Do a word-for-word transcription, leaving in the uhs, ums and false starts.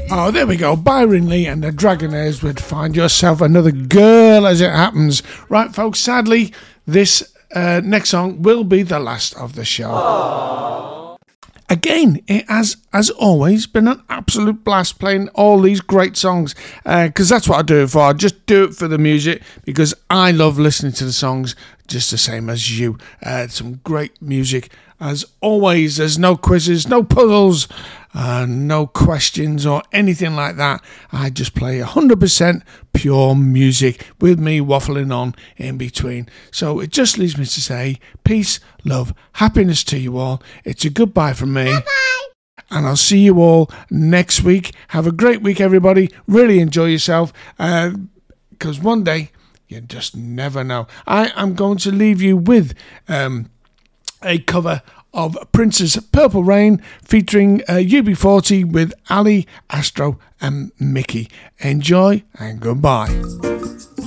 Oh, there we go. Byron Lee and the Dragonaires would Find Yourself Another Girl As It Happens. Right, folks, sadly, this uh, next song will be the last of the show. Aww. Again, it has, as always, been an absolute blast playing all these great songs, because uh, that's what I do it for. I just do it for the music, because I love listening to the songs just the same as you. Uh, some great music. As always, there's no quizzes, no puzzles, uh, no questions or anything like that. I just play one hundred percent pure music with me waffling on in between. So it just leaves me to say peace, love, happiness to you all. It's a goodbye from me. Bye-bye. And I'll see you all next week. Have a great week, everybody. Really enjoy yourself, because uh, one day you just never know. I am going to leave you with Um, a cover of Prince's Purple Rain featuring uh, U B forty with Ali, Astro and Mickey. Enjoy and goodbye.